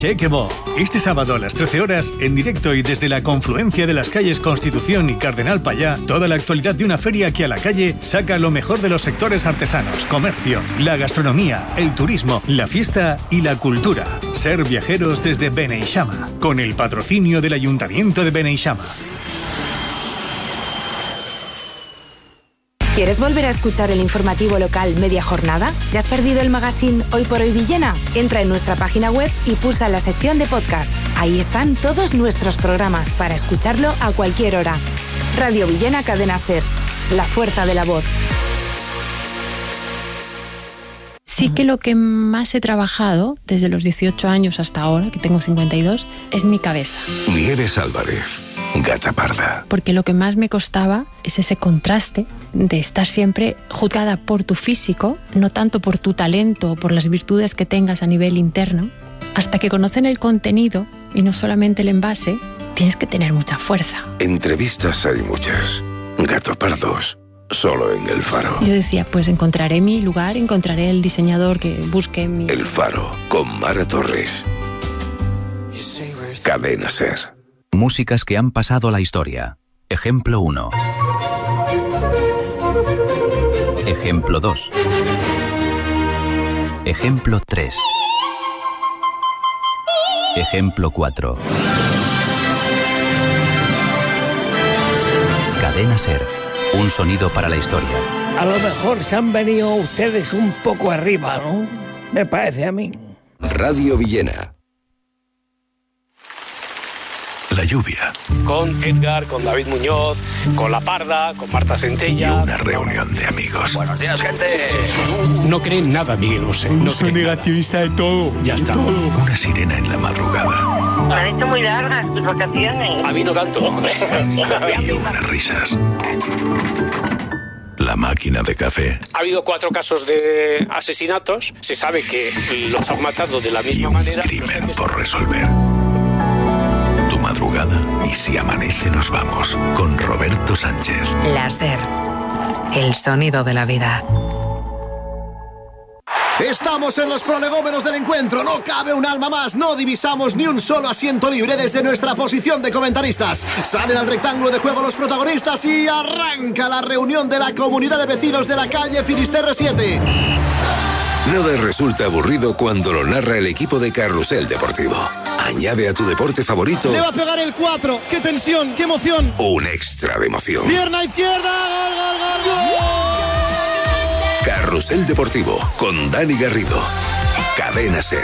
Chequebo, este sábado a las 13 horas, en directo y desde la confluencia de las calles Constitución y Cardenal Payá, toda la actualidad de una feria que a la calle saca lo mejor de los sectores artesanos, comercio, la gastronomía, el turismo, la fiesta y la cultura. Ser viajeros desde Beneixama, con el patrocinio del Ayuntamiento de Beneixama. ¿Quieres volver a escuchar el informativo local media jornada? ¿Te has perdido el magazine Hoy por Hoy Villena? Entra en nuestra página web y pulsa la sección de podcast. Ahí están todos nuestros programas para escucharlo a cualquier hora. Radio Villena Cadena SER. La fuerza de la voz. Sí que lo que más he trabajado desde los 18 años hasta ahora, que tengo 52, es mi cabeza. Nieves Álvarez, Gata Parda. Porque lo que más me costaba es ese contraste de estar siempre juzgada por tu físico, no tanto por tu talento o por las virtudes que tengas a nivel interno. Hasta que conocen el contenido y no solamente el envase, tienes que tener mucha fuerza. Entrevistas hay muchas. Gato Pardos, solo en El Faro. Yo decía, pues encontraré mi lugar, encontraré el diseñador que busque mi... El Faro, con Mara Torres. Cadena SER. Músicas que han pasado a la historia. Ejemplo 1. Ejemplo 2. Ejemplo 3. Ejemplo 4. Cadena SER. Un sonido para la historia. A lo mejor se han venido ustedes un poco arriba, ¿no? Me parece a mí. Radio Villena. La lluvia. Con Edgar, con David Muñoz, con La Parda, con Marta Centella. Y una reunión de amigos. Buenos días, gente. No creen nada, Miguel Bosé. No soy negacionista de todo. Ya está. Todo. Una sirena en la madrugada. Me han hecho muy largas tus vacaciones. A mí no tanto. Y unas risas. La máquina de café. Ha habido 4 casos de asesinatos. Se sabe que los han matado de la misma manera. Y un crimen por resolver. Madrugada y si amanece nos vamos con Roberto Sánchez. La SER, el sonido de la vida. Estamos en los prolegómenos del encuentro, no cabe un alma más, no divisamos ni un solo asiento libre desde nuestra posición de comentaristas. Salen al rectángulo de juego los protagonistas y arranca la reunión de la comunidad de vecinos de la calle Finisterre 7. Nada resulta aburrido cuando lo narra el equipo de Carrusel Deportivo. Añade a tu deporte favorito... Le va a pegar el 4, qué tensión, qué emoción. Un extra de emoción. Pierna izquierda, gol, gol, gol, gol. Carrusel Deportivo, con Dani Garrido. Cadena SER.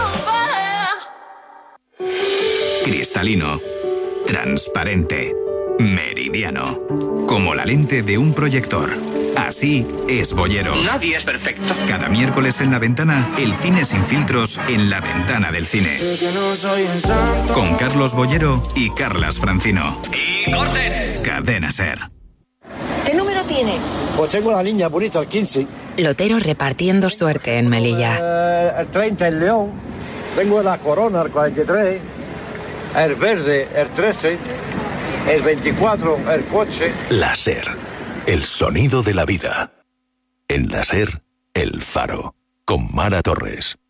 Cristalino. Transparente. Meridiano. Como la lente de un proyector. Así es Bollero. Nadie es perfecto. Cada miércoles en La Ventana, el cine sin filtros en la ventana del cine. Con Carlos Bollero y Carlas Francino. ¡Y corten! Cadena SER. ¿Qué número tiene? Pues tengo la niña bonita, el 15. Lotero repartiendo suerte en Melilla. El 30, el León. Tengo la Corona, el 43. El verde, el 13. El 24, el coche. La SER. El sonido de la vida. En la SER, El Faro, con Mara Torres.